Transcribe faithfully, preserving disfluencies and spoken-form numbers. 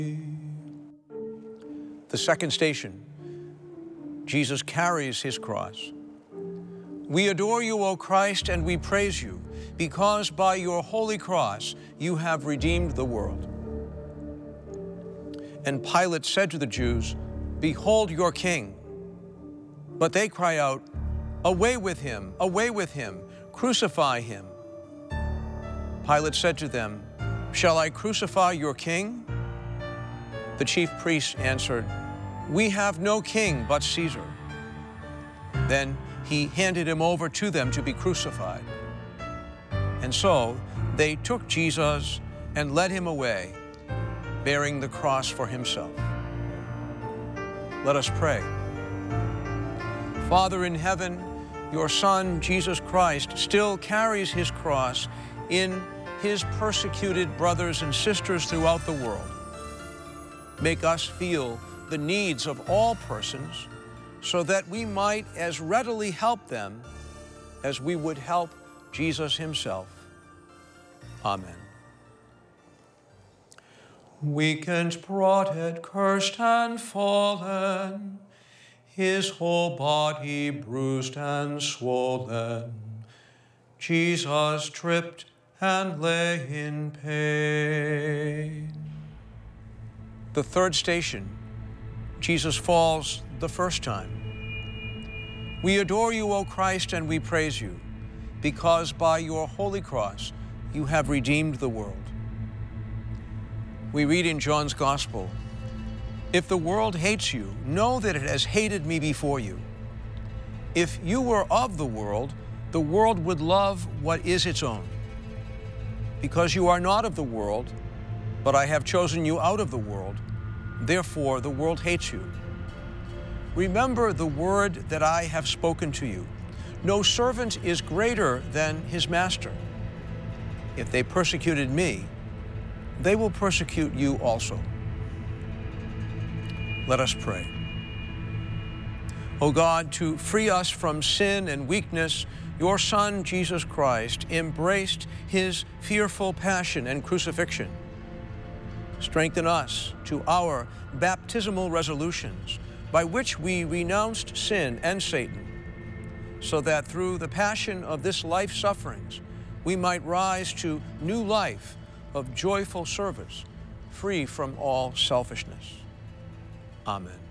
The second station, Jesus carries his cross. We adore you, O Christ, and we praise you, because by your holy cross you have redeemed the world. And Pilate said to the Jews, "Behold your king." But they cry out, "Away with him, away with him, crucify him." Pilate said to them, "Shall I crucify your king?" The chief priests answered, "We have no king but Caesar." Then he handed him over to them to be crucified. And so they took Jesus and led him away, bearing the cross for himself. Let us pray. Father in heaven, your Son, Jesus Christ, still carries his cross in his persecuted brothers and sisters throughout the world. Make us feel the needs of all persons so that we might as readily help them as we would help Jesus himself. Amen. Weak and broadhead, cursed and fallen, his whole body bruised and swollen, Jesus tripped and lay in pain. The third station, Jesus falls the first time. We adore you, O Christ, and we praise you, because by your holy cross you have redeemed the world. We read in John's Gospel, "If the world hates you, know that it has hated me before you. If you were of the world, the world would love what is its own. Because you are not of the world, but I have chosen you out of the world, therefore the world hates you. Remember the word that I have spoken to you. No servant is greater than his master. If they persecuted me, they will persecute you also." Let us pray. O God, to free us from sin and weakness, your Son, Jesus Christ, embraced his fearful passion and crucifixion. Strengthen us to our baptismal resolutions, by which we renounced sin and Satan, so that through the passion of this life's sufferings, we might rise to new life of joyful service, free from all selfishness. Amen.